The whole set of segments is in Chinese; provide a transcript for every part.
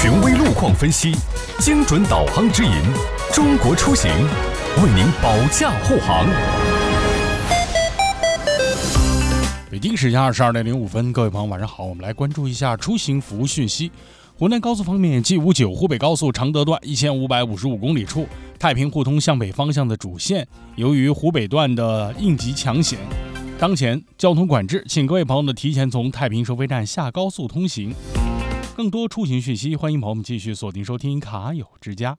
权威路况分析，精准导航指引，中国出行为您保驾护航。 北京时间22:05，各位朋友晚上好，我们来关注一下出行服务讯息。湖南高速方面，G59湖北高速常德段1555公里处，太平互通向北方向的主线，由于湖北段的应急抢险，当前交通管制，请各位朋友们提前从太平收费站下高速通行。更多出行讯息，欢迎朋友们继续锁定收听卡友之家。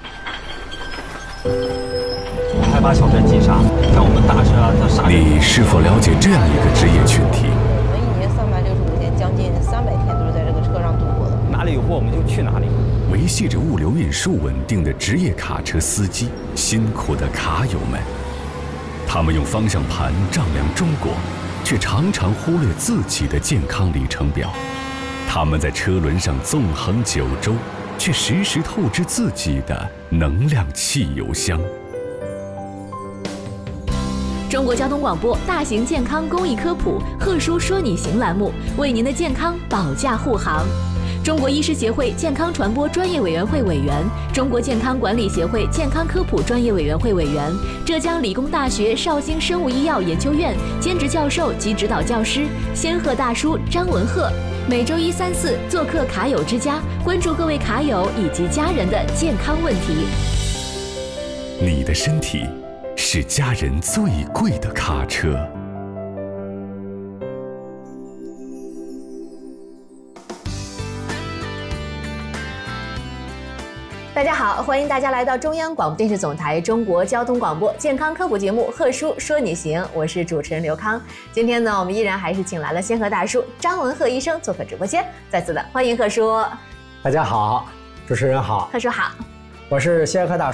还把小镇击杀，像我们大车啊，它杀。 你是否了解这样一个职业群体？ 我们一年365天，将近300天都是在这个车上度过的。 哪里有货我们就去哪里。 维系着物流运输稳定的职业卡车司机，辛苦的卡友们，他们用方向盘丈量中国，却常常忽略自己的健康里程表。他们在车轮上纵横9州，却时时透支自己的能量汽油箱。 中国交通广播大型健康公益科普贺叔说你行栏目，为您的健康保驾护航。中国医师协会健康传播专业委员会委员，中国健康管理协会健康科普专业委员会委员，浙江理工大学绍兴生物医药研究院兼职教授及指导教师仙鹤大叔张文鹤，每周1、3、4做客卡友之家，关注各位卡友以及家人的健康问题。 你的身体是家人最贵的卡车。 大家好，欢迎大家来到中央广播电视总台中国交通广播健康科普节目《贺叔说你行》，我是主持人刘康。今天呢，我们依然还是请来了仙鹤大叔张文鹤医生做客直播间，再次的欢迎贺叔。 大家好，主持人好， 贺叔好。 我是仙鹤大